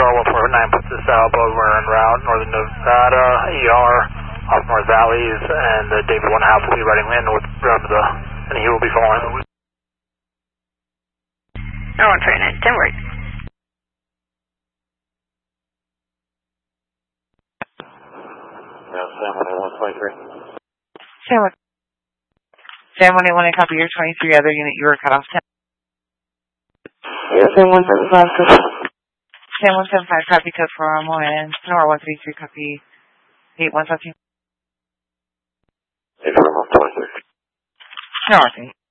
Control 149 puts this out, but we're en route, Northern Nevada, ER, off North Valleys, and David 1.5 will be riding in and he will be following. No one trying it, 10 right. Sam 18123. Sam 181, copy your 23 other unit, you were cut off 10. Yeah, Sam 175, Sam 175, copy code 411, Sonora 133, copy 8152. 8126. North.